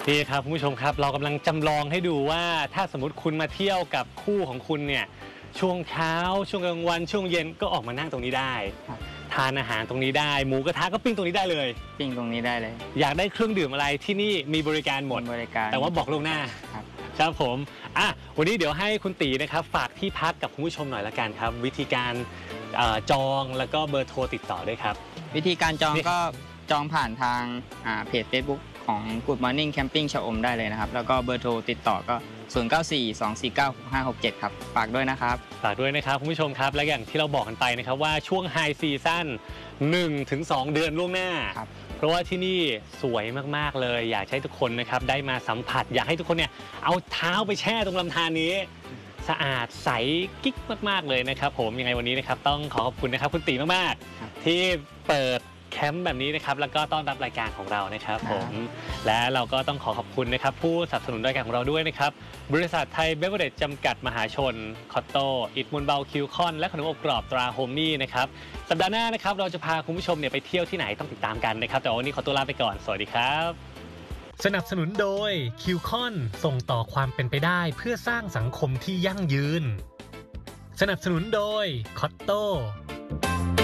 นี่ครับคุณผู้ชมครับเรากำลังจำลองให้ดูว่าถ้าสมมติคุณมาเที่ยวกับคู่ของคุณเนี่ยช่วงเช้าช่วงกลางวันช่วงเย็นก็ออกมานั่งตรงนี้ได้ทานอาหารตรงนี้ได้หมูกระทะก็ปิ้งตรงนี้ได้เลยปิ้งตรงนี้ได้เลยอยากได้เครื่องดื่มอะไรที่นี่มีบริการหมดบริการแต่ว่าบอกล่วงหน้าครับผมวันนี้เดี๋ยวให้คุณตีนะครับฝากที่พักกับคุณผู้ชมหน่อยละกันครับวิธีการจองแล้วก็เบอร์โทรติดต่อด้วยครับวิธีการจองก็จองผ่านทางเพจ Facebook ของ Good Morning Camping ชะอมได้เลยนะครับแล้วก็เบอร์โทรติดต่อก็0942496567ครับฝากด้วยนะครับฝากด้วยนะครับคุณผู้ชมครับและอย่างที่เราบอกกันไปนะครับว่าช่วงไฮซีซั่น 1-2 เดือนล่วงหน้าเพราะว่าที่นี่สวยมากๆเลยอยากให้ทุกคนนะครับได้มาสัมผัสอยากให้ทุกคนเนี่ยเอาเท้าไปแช่ตรงลำธารนี้สะอาดใสกิ๊กมากๆเลยนะครับผมยังไงวันนี้นะครับต้องขอขอบคุณนะครับคุณตีมากๆที่เปิดแคมป์แบบนี้นะครับแล้วก็ต้อนรับรายการของเรานะครับผมและเราก็ต้องขอขอบคุณนะครับผู้สนับสนุนรายการของเราด้วยนะครับบริษัทไทยเบเวอเรจจำกัดมหาชนคอตโต้อิฐมูลเบาคิวคอนและขนมอบกรอบตราโฮมมี่นะครับสัปดาห์หน้านะครับเราจะพาคุณผู้ชมเนี่ยไปเที่ยวที่ไหนต้องติดตามกันนะครับแต่วันนี้ขอตัวลาไปก่อนสวัสดีครับสนับสนุนโดยคิวคอนส่งต่อความเป็นไปได้เพื่อสร้างสังคมที่ยั่งยืนสนับสนุนโดยคอตโต้